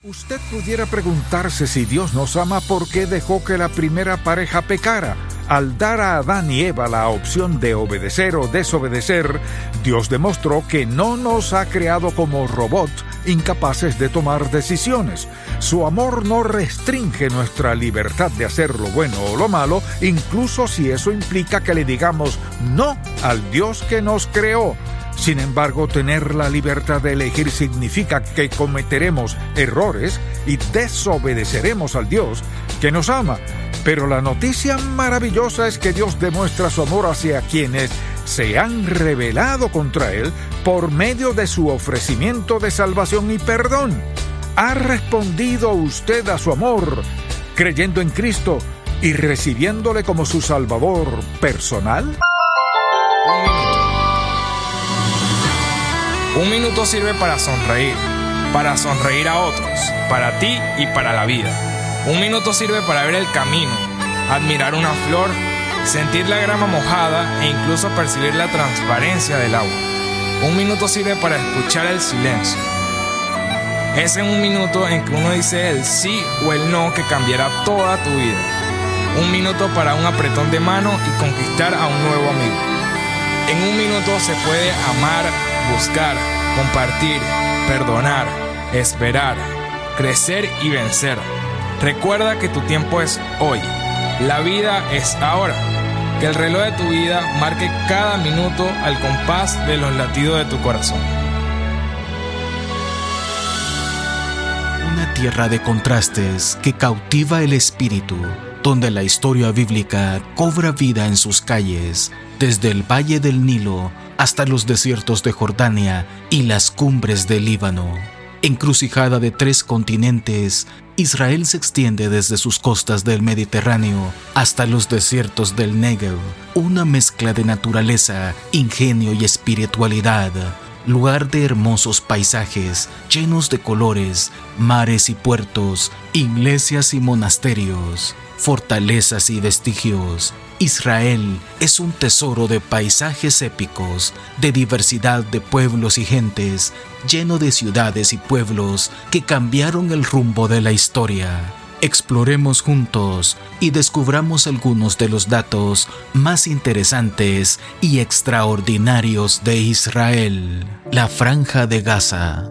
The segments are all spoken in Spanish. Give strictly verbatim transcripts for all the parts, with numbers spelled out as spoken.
Usted pudiera preguntarse si Dios nos ama por qué dejó que la primera pareja pecara. Al dar a Adán y Eva la opción de obedecer o desobedecer, Dios demostró que no nos ha creado como robots incapaces de tomar decisiones. Su amor no restringe nuestra libertad de hacer lo bueno o lo malo, incluso si eso implica que le digamos no al Dios que nos creó. Sin embargo, tener la libertad de elegir significa que cometeremos errores y desobedeceremos al Dios que nos ama. Pero la noticia maravillosa es que Dios demuestra su amor hacia quienes se han rebelado contra Él por medio de su ofrecimiento de salvación y perdón. ¿Ha respondido usted a su amor creyendo en Cristo y recibiéndole como su Salvador personal? Un minuto. Un minuto sirve para sonreír, para sonreír a otros, para ti y para la vida. Un minuto sirve para ver el camino, admirar una flor, sentir la grama mojada e incluso percibir la transparencia del agua. Un minuto sirve para escuchar el silencio. Es en un minuto en que uno dice el sí o el no que cambiará toda tu vida. Un minuto para un apretón de mano y conquistar a un nuevo amigo. En un minuto se puede amar, buscar, compartir, perdonar, esperar, crecer y vencer. Recuerda que tu tiempo es hoy. La vida es ahora. Que el reloj de tu vida marque cada minuto al compás de los latidos de tu corazón. Una tierra de contrastes que cautiva el espíritu, donde la historia bíblica cobra vida en sus calles, desde el valle del Nilo hasta los desiertos de Jordania y las cumbres del Líbano. Encrucijada de tres continentes, Israel se extiende desde sus costas del Mediterráneo hasta los desiertos del Negev, una mezcla de naturaleza, ingenio y espiritualidad, lugar de hermosos paisajes llenos de colores, mares y puertos, iglesias y monasterios, fortalezas y vestigios. Israel es un tesoro de paisajes épicos, de diversidad de pueblos y gentes, lleno de ciudades y pueblos que cambiaron el rumbo de la historia. Exploremos juntos y descubramos algunos de los datos más interesantes y extraordinarios de Israel. La Franja de Gaza.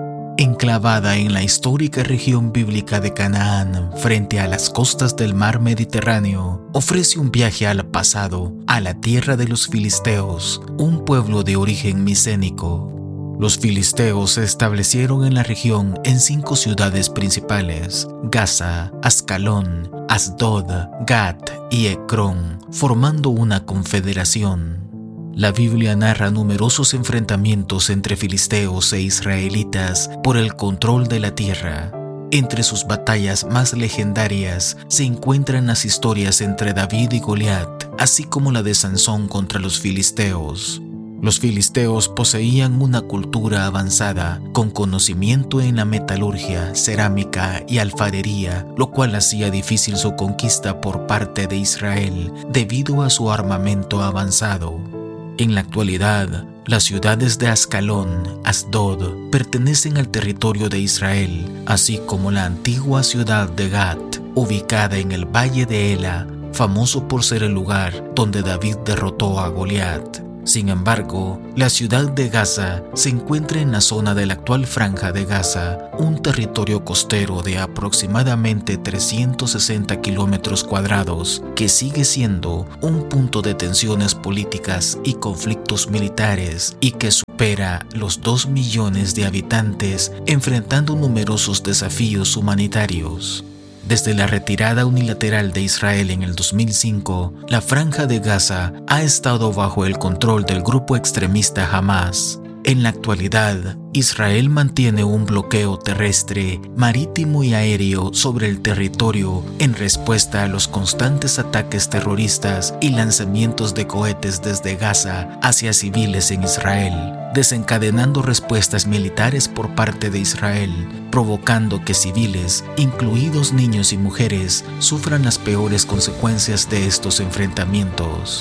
Enclavada en la histórica región bíblica de Canaán, frente a las costas del mar Mediterráneo, ofrece un viaje al pasado, a la tierra de los filisteos, un pueblo de origen micénico. Los filisteos se establecieron en la región en cinco ciudades principales: Gaza, Ascalón, Asdod, Gat y Ecrón, formando una confederación. La Biblia narra numerosos enfrentamientos entre filisteos e israelitas por el control de la tierra. Entre sus batallas más legendarias se encuentran las historias entre David y Goliat, así como la de Sansón contra los filisteos. Los filisteos poseían una cultura avanzada, con conocimiento en la metalurgia, cerámica y alfarería, lo cual hacía difícil su conquista por parte de Israel debido a su armamento avanzado. En la actualidad, las ciudades de Ascalón, Asdod, pertenecen al territorio de Israel, así como la antigua ciudad de Gat, ubicada en el valle de Ela, famoso por ser el lugar donde David derrotó a Goliat. Sin embargo, la ciudad de Gaza se encuentra en la zona de la actual Franja de Gaza, un territorio costero de aproximadamente trescientos sesenta kilómetros cuadrados, que sigue siendo un punto de tensiones políticas y conflictos militares y que supera los dos millones de habitantes, enfrentando numerosos desafíos humanitarios. Desde la retirada unilateral de Israel en el dos mil cinco, la Franja de Gaza ha estado bajo el control del grupo extremista Hamás. En la actualidad, Israel mantiene un bloqueo terrestre, marítimo y aéreo sobre el territorio en respuesta a los constantes ataques terroristas y lanzamientos de cohetes desde Gaza hacia civiles en Israel, desencadenando respuestas militares por parte de Israel, provocando que civiles, incluidos niños y mujeres, sufran las peores consecuencias de estos enfrentamientos.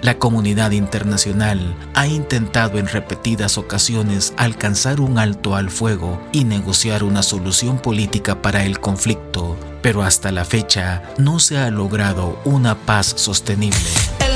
La comunidad internacional ha intentado en repetidas ocasiones alcanzar un alto al fuego y negociar una solución política para el conflicto, pero hasta la fecha no se ha logrado una paz sostenible.